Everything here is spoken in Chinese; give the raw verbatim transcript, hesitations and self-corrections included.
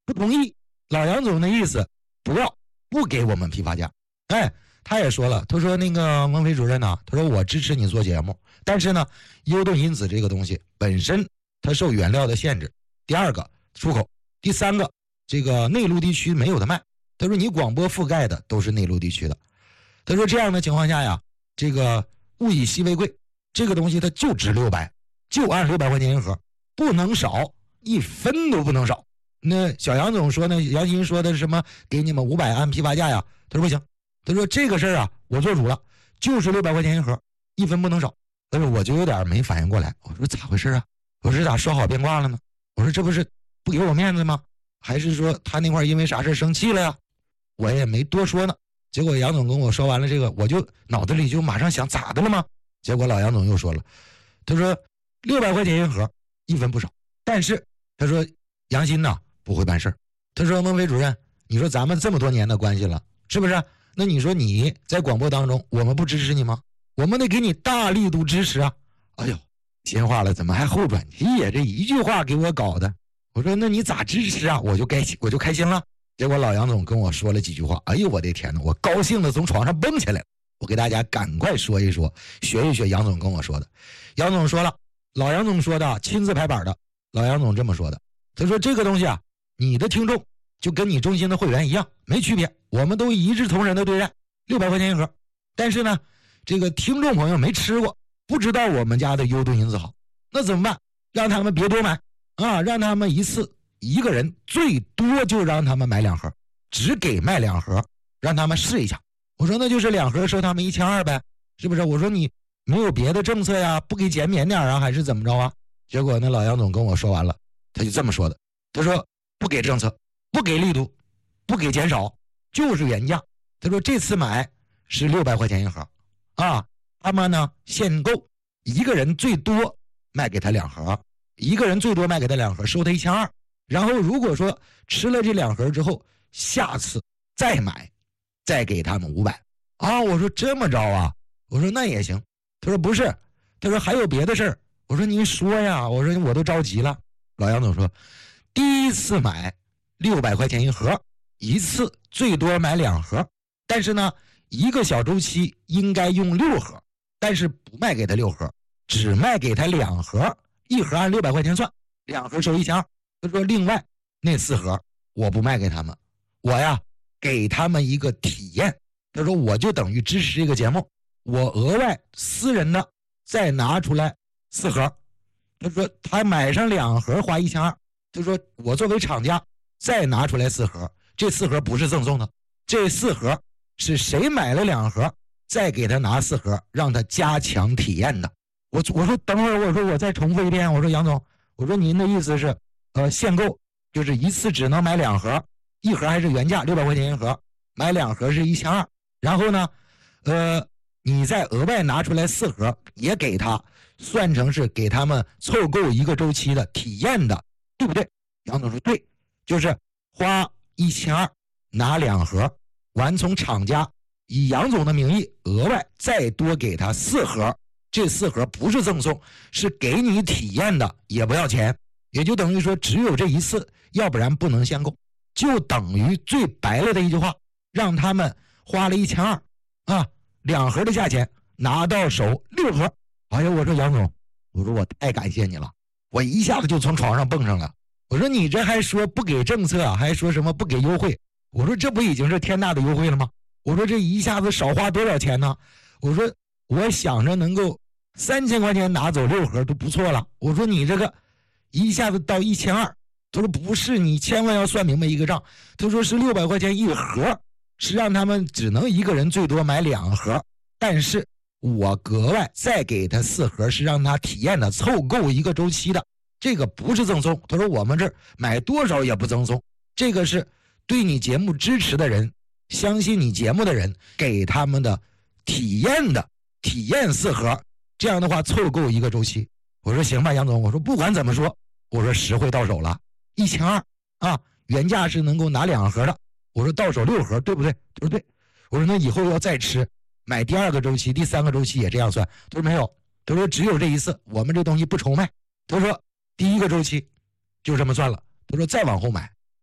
不同意。老杨总的意思，不要不给我们批发价。哎，他也说了，他说那个孟非主任呢，他说我支持你做节目，但是呢，优动因子这个东西本身它受原料的限制。第二个出口，第三个这个内陆地区没有的卖。他说你广播覆盖的都是内陆地区的。他说这样的情况下呀，这个物以稀为贵，这个东西它就值六百，就按六百块钱一盒，不能少，一分都不能少。那小杨总说呢，杨鑫说的是什么给你们五百按批发价呀？他说不行，他说这个事儿啊，我做主了，就是六百块钱一盒，一分不能少。但是我就有点没反应过来，我说咋回事啊？我说咋说好变卦了呢？我说这不是不给我面子吗？还是说他那块因为啥事生气了呀？我也没多说呢。结果杨总跟我说完了这个，我就脑子里就马上想咋的了吗？结果老杨总又说了，他说六百块钱一盒，一分不少。但是他说杨鑫呐不会办事。他说孟非主任，你说咱们这么多年的关系了，是不是？那你说你在广播当中，我们不支持你吗？我们得给你大力度支持啊！哎呦，闲话了，怎么还后转气呀？这一句话给我搞的。我说那你咋支持啊？我就该我就开心了。结果老杨总跟我说了几句话，哎呦我的天哪，我高兴的从床上蹦起来了。我给大家赶快说一说，学一学杨总跟我说的。杨总说了，老杨总说的亲自拍板的，老杨总这么说的，他说这个东西啊，你的听众就跟你中心的会员一样，没区别，我们都一视同仁的对待，六百块钱一盒。但是呢，这个听众朋友没吃过，不知道我们家的优动因子好，那怎么办？让他们别多买啊，让他们一次一个人最多就让他们买两盒，只给卖两盒，让他们试一下。我说那就是两盒收他们一千二呗，是不是？我说你没有别的政策呀，不给减免点啊，还是怎么着啊？结果那老杨总跟我说完了，他就这么说的，他说不给政策，不给力度，不给减少，就是原价。他说这次买是六百块钱一盒啊，他们呢限购，一个人最多卖给他两盒，一个人最多卖给他两盒，收他一千二。然后如果说吃了这两盒之后，下次再买，再给他们五百啊。我说这么着啊？我说那也行。他说不是，他说还有别的事儿。我说您说呀，我说我都着急了。老杨总说，第一次买六百块钱一盒，一次最多买两盒，但是呢，一个小周期应该用六盒，但是不卖给他六盒，只卖给他两盒，一盒按六百块钱算，两盒收一千二。他说另外那四盒我不卖给他们，我呀给他们一个体验。他说我就等于支持这个节目，我额外私人的再拿出来四盒。他说他买上两盒花一千二，他说我作为厂家再拿出来四盒，这四盒不是赠送的，这四盒是谁买了两盒再给他拿四盒，让他加强体验的。我我说等会儿，我说我再重复一遍，我说杨总，我说您的意思是呃限购就是一次只能买两盒，一盒还是原价六百块钱一盒，买两盒是一千二，然后呢呃你再额外拿出来四盒也给他，算成是给他们凑够一个周期的体验的，对不对？杨总说对，就是花一千二拿两盒，完从厂家以杨总的名义额外再多给他四盒，这四盒不是赠送，是给你体验的，也不要钱，也就等于说只有这一次，要不然不能限购，就等于最白了的一句话，让他们花了一千二啊，两盒的价钱拿到手六盒。哎呀，我说杨总，我说我太感谢你了，我一下子就从床上蹦上了。我说你这还说不给政策，还说什么不给优惠，我说这不已经是天大的优惠了吗？我说这一下子少花多少钱呢？我说我想着能够三千块钱拿走六盒都不错了，我说你这个一下子到一千二，他说不是，你千万要算明白一个账，他说是六百块钱一盒，是让他们只能一个人最多买两盒，但是我格外再给他四盒，是让他体验的，凑够一个周期的，这个不是赠送。他说我们这儿买多少也不赠送，这个是对你节目支持的人，相信你节目的人给他们的体验的，体验四盒，这样的话凑够一个周期。我说行吧杨总，我说不管怎么说，我说实惠到手了一千二啊，原价是能够拿两盒的，我说到手六盒对不对？他说对。我说那以后要再吃，买第二个周期第三个周期也这样算？他说没有，他说只有这一次，我们这东西不愁卖。他说第一个周期就这么算了，他说再往后买